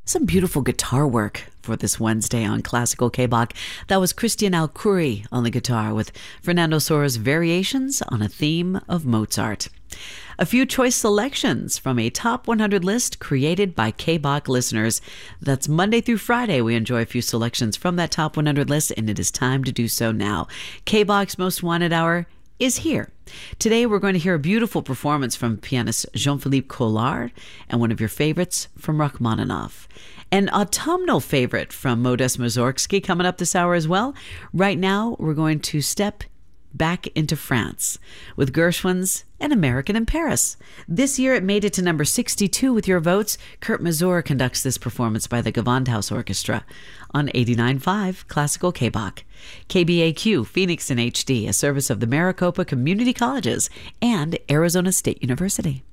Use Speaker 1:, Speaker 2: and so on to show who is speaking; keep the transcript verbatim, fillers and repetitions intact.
Speaker 1: Some beautiful guitar work for this Wednesday on Classical K-Bach. That was Christian Alcuri on the guitar with Fernando Sora's variations on a theme of Mozart. A few choice selections from a top one hundred list created by K-Bach listeners. That's Monday through Friday. We enjoy a few selections from that top one hundred list, and it is time to do so now. K-Bach's Most Wanted Hour is here. Today we're going to hear a beautiful performance from pianist Jean-Philippe Collard and one of your favorites from Rachmaninoff. An autumnal favorite from Modest Mussorgsky coming up this hour as well. Right now we're going to step back into France with Gershwin's An American in Paris. This year it made it to number sixty-two with your votes. Kurt Masur conducts this performance by the Gewandhaus Orchestra on eighty-nine point five Classical K-Bach. K B A Q, Phoenix in H D, a service of the Maricopa Community Colleges and Arizona State University.